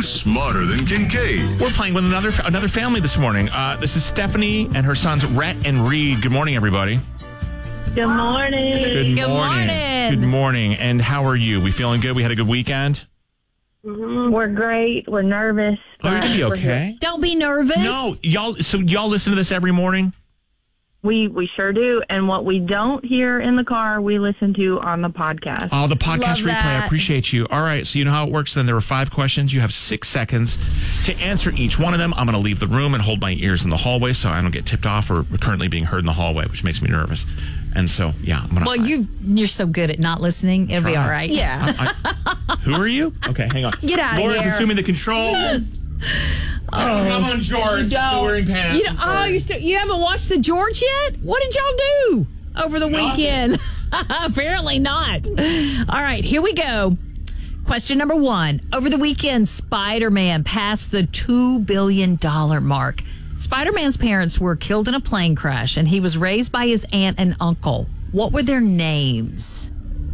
smarter than Kincaid. We're playing with another family this morning. This is Stephanie and her sons, Rhett and Reed. Good morning, everybody. Good morning. Good morning. Good morning. And how are you? We feeling good? We had a good weekend? We're great. We're nervous. Oh, you're going to be okay. Don't be nervous. No, y'all listen to this every morning? We sure do. And what we don't hear in the car, we listen to on the podcast. Oh, the podcast Love replay. that. I appreciate you. All right. So you know how it works then. There are 5 questions. You have 6 seconds to answer each one of them. I'm going to leave the room and hold my ears in the hallway so I don't get tipped off or currently being heard in the hallway, which makes me nervous. And so, yeah. I'm gonna, Well, you're so good at not listening. It'll be all right. Yeah. Who are you? Okay, hang on. Get out of Laura's here. assuming the control. Come on, George. Still wearing pants. You haven't watched the George yet? What did y'all do over the weekend? Apparently not. All right, here we go. Question number 1. Over the weekend, Spider-Man passed the $2 billion mark. Spider-Man's parents were killed in a plane crash, and he was raised by his aunt and uncle. What were their names?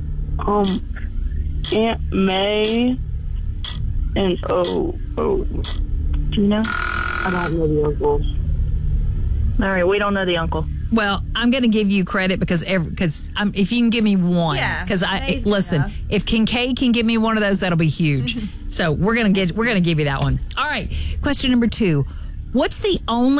Aunt May and do you know? I don't know the uncle. All right, we don't know the uncle. Well, I'm going to give you credit because if you can give me one, because if Kincaid can give me one of those, that'll be huge. So we're going to give you that one. All right, question number 2. What's the only